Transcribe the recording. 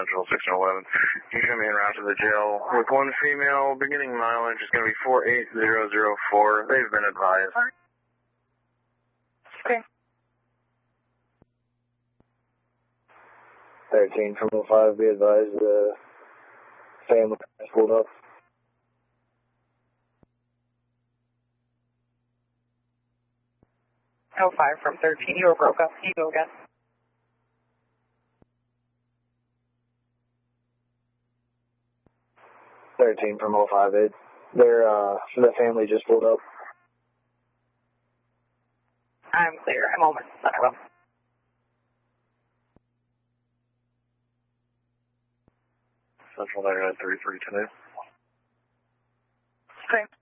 Central 611. He's going to be en route to the jail with one female. Beginning mileage is going to be 48004. They've been advised. Okay. 13 from 05, be advised the family has pulled up. Oh, 05 from 13, you were broke up. You go again. Thirteen from 05, the family just pulled up. I'm clear. I'm over. Central. Central 993 today. Okay.